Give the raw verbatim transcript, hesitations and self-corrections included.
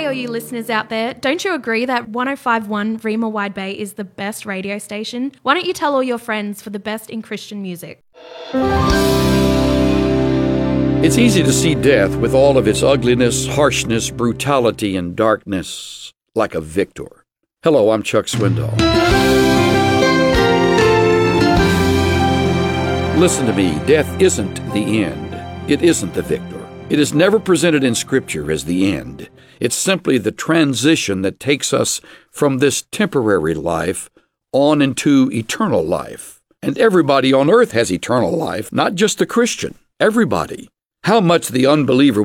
Hey, all you listeners out there, don't you agree that one oh five point one Rima Wide Bay is the best radio station? Why don't you tell all your friends for the best in Christian music? It's easy to see death with all of its ugliness, harshness, brutality, and darkness like a victor. Hello, I'm Chuck Swindoll. Listen to me, death isn't the end. It isn't the victor. It is never presented in Scripture as the end. It's simply the transition that takes us from this temporary life on into eternal life. And everybody on earth has eternal life, not just the Christian. Everybody. How much the unbeliever